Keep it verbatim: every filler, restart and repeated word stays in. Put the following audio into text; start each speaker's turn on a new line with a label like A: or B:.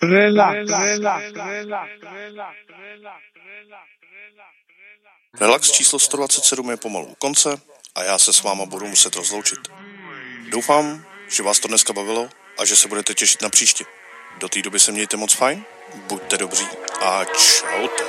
A: Relax.
B: Relax číslo sto dvacet sedm je pomalu u konce a já se s váma budu muset rozloučit. Doufám, že vás to dneska bavilo a že se budete těšit na příště. Do té doby se mějte moc fajn, buďte dobří a čaute.